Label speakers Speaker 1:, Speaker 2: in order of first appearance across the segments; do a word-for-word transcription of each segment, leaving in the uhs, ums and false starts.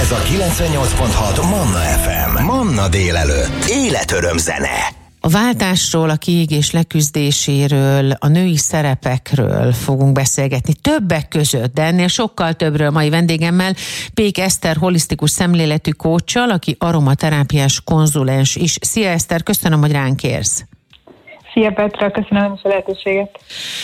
Speaker 1: Ez a kilencvennyolc pont hat Manna ef em. Manna délelőtt. Életöröm zene.
Speaker 2: A váltásról, a kiégés leküzdéséről, a női szerepekről fogunk beszélgetni többek között, de ennél sokkal többről mai vendégemmel, Pék Eszter holisztikus szemléletű coachsal, aki aromaterápiás konzulens is. Szia Eszter, köszönöm, hogy ránk érsz.
Speaker 3: Szia Petra, köszönöm a lehetőséget.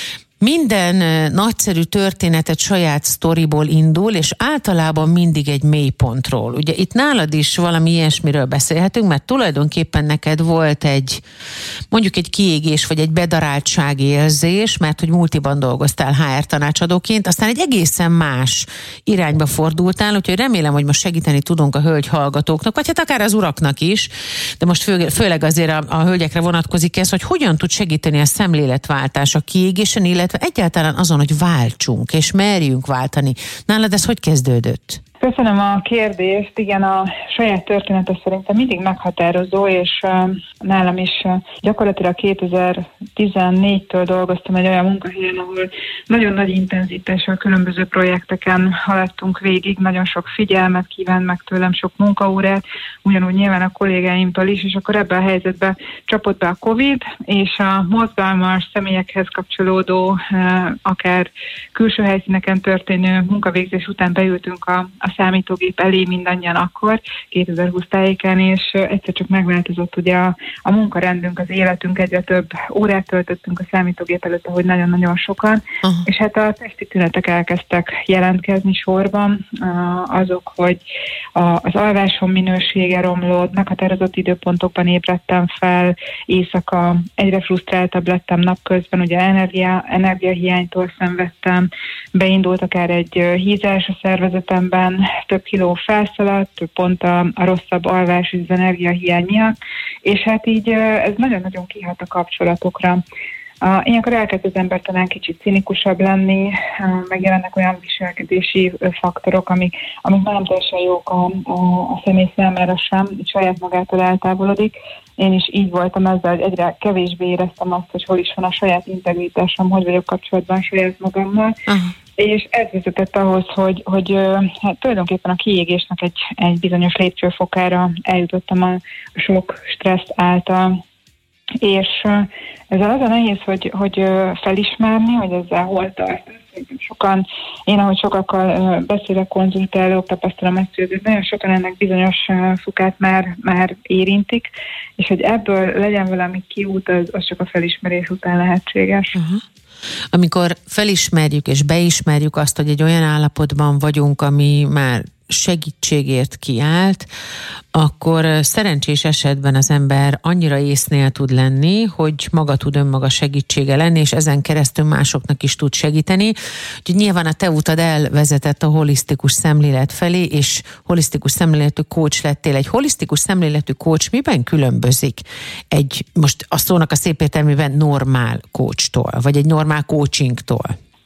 Speaker 2: Minden nagyszerű történetet saját sztoriból indul, és általában mindig egy mélypontról. Ugye itt nálad is valami ilyesmiről beszélhetünk, mert tulajdonképpen neked volt egy, mondjuk egy kiégés, vagy egy bedaráltsági érzés, mert hogy multiban dolgoztál há er tanácsadóként, aztán egy egészen más irányba fordultál, úgyhogy remélem, hogy most segíteni tudunk a hölgy hallgatóknak, vagy hát akár az uraknak is, de most fő, főleg azért a, a hölgyekre vonatkozik ez, hogy hogyan tud segíteni a szemléletváltás a kiégésen, illetve egyáltalán azon, hogy váltsunk, és merjünk váltani. Nálad ez hogy kezdődött?
Speaker 3: Köszönöm a kérdést. Igen, a saját története szerintem mindig meghatározó, és uh, nálam is uh, gyakorlatilag kétezer-tizennégytől dolgoztam egy olyan munkahelyen, ahol nagyon nagy intenzitással különböző projekteken haladtunk végig, nagyon sok figyelmet kívánt meg tőlem, sok munkaórát, ugyanúgy nyilván a kollégáimtól is, és akkor ebben a helyzetben csapott be a Covid, és a mozgalmas személyekhez kapcsolódó, uh, akár külső helyszíneken történő munkavégzés után beültünk a, a számítógép elé mindannyian akkor, kétezer-húsz tájékán, és egyszer csak megváltozott ugye a, a munkarendünk, az életünk, egyre több órát töltöttünk a számítógép előtt, ahogy nagyon-nagyon sokan, uh-huh. és hát a testi tünetek elkezdtek jelentkezni sorban, azok, hogy a, az alvásom minősége romlott, meghatározott időpontokban ébredtem fel, éjszaka egyre frusztráltabb lettem napközben, ugye energia, energiahiánytól szenvedtem, beindult akár egy hízás a szervezetemben, több kiló felszaladt, pont a, a rosszabb alvás és az energiahiány miatt, és hát így ez nagyon-nagyon kihat a kapcsolatokra. Uh, ilyenkor elkezd az ember talán kicsit cinikusabb lenni, uh, megjelennek olyan viselkedési faktorok, amik, amik nem teljesen jók a, a, a személy számára sem, így saját magától eltávolodik. Én is így voltam ezzel, hogy egyre kevésbé éreztem azt, hogy hol is van a saját integritásom, hogy vagyok kapcsolatban saját magammal. Uh-huh. És ez vezetett ahhoz, hogy, hogy hát tulajdonképpen a kiégésnek egy, egy bizonyos lépcsőfokára eljutottam a sok stressz által. És ezzel az a nehéz, hogy, hogy felismerni, hogy ezzel hol tart. Sokan, én ahogy sokakkal beszélek, konzultálok, tapasztalom ezt, hogy nagyon sokan ennek bizonyos fokát már, már érintik, és hogy ebből legyen valami kiút, az, az csak a felismerés után lehetséges. Uh-huh.
Speaker 2: Amikor felismerjük és beismerjük azt, hogy egy olyan állapotban vagyunk, ami már segítségért kiállt, akkor szerencsés esetben az ember annyira észnél tud lenni, hogy maga tud önmaga segítsége lenni, és ezen keresztül másoknak is tud segíteni. Úgyhogy nyilván a te utad elvezetett a holisztikus szemlélet felé, és holisztikus szemléletű coach lettél. Egy holisztikus szemléletű coach miben különbözik egy, most a szónak a szép értelmében normál coachtól, vagy egy normál coachingtól?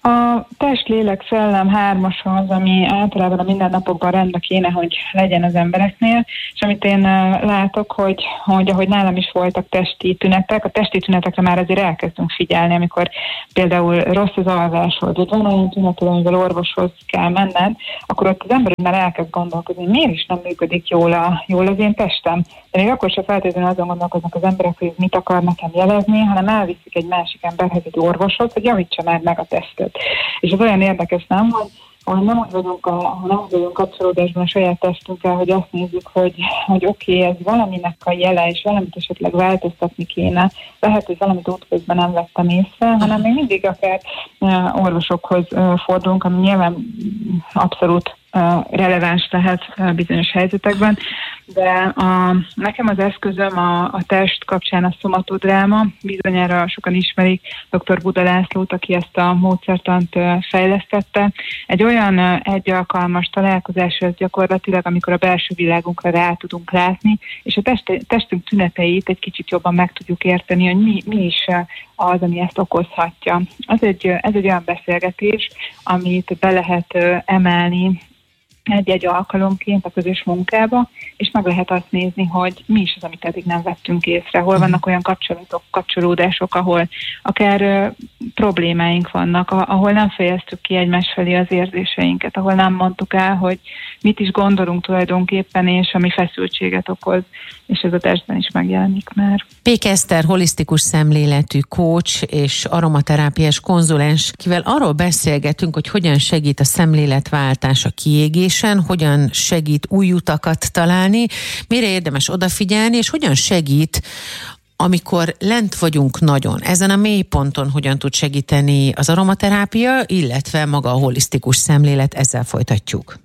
Speaker 3: A test, lélek, szellem hármas az, ami általában a mindennapokban rendben kéne, hogy legyen az embereknél, és amit én látok, hogy, hogy ahogy nálam is voltak testi tünetek, a testi tünetekre már azért elkezdünk figyelni, amikor például rossz az alvásod, vagy van olyan tüneted, amivel orvoshoz kell menned, akkor ott az ember már elkezd gondolkozni, miért is nem működik jól, a, jól az én testem. De még akkor sem feltétlenül azon gondolkoznak az emberek, hogy mit akar nekem jelezni, hanem elviszik egy másik emberhez, egy orvoshoz, hogy javítsa már meg a testet. És ez olyan érdekes, nem, hogy, hogy nem úgy vagyunk, a, ha nem vagyunk kapcsolódásban a saját testünkkel, hogy azt nézzük, hogy, hogy oké, okay, ez valaminek a jele, és valamit esetleg változtatni kéne. Lehet, hogy valamit útközben nem vettem észre, hanem még mindig akár uh, orvosokhoz uh, fordulunk, ami nyilván abszolút uh, releváns lehet uh, bizonyos helyzetekben, de a, nekem az eszközöm a, a test kapcsán a szomatodráma, bizonyára sokan ismerik doktor Buda Lászlót, aki ezt a módszertant fejlesztette. Egy olyan egy alkalmas találkozás ez gyakorlatilag, amikor a belső világunkra rá tudunk látni, és a test, testünk tüneteit egy kicsit jobban meg tudjuk érteni, hogy mi, mi is az, ami ezt okozhatja. Ez egy, ez egy olyan beszélgetés, amit be lehet emelni egy-egy alkalomként a közös munkába, és meg lehet azt nézni, hogy mi is az, amit eddig nem vettünk észre, hol vannak olyan kapcsolatok, kapcsolódások, ahol akár uh, problémáink vannak, ahol nem fejeztük ki egymás felé az érzéseinket, ahol nem mondtuk el, hogy mit is gondolunk tulajdonképpen, és ami feszültséget okoz, és ez a testben is megjelenik már.
Speaker 2: Pék Eszter holisztikus szemléletű coach és aromaterápiás konzulens, kivel arról beszélgetünk, hogy hogyan segít a szemléletváltás a kiégésen, hogyan segít új utakat találni, mire érdemes odafigyelni, és hogyan segít, amikor lent vagyunk nagyon. Ezen a mélyponton hogyan tud segíteni az aromaterápia, illetve maga a holisztikus szemlélet, ezzel folytatjuk.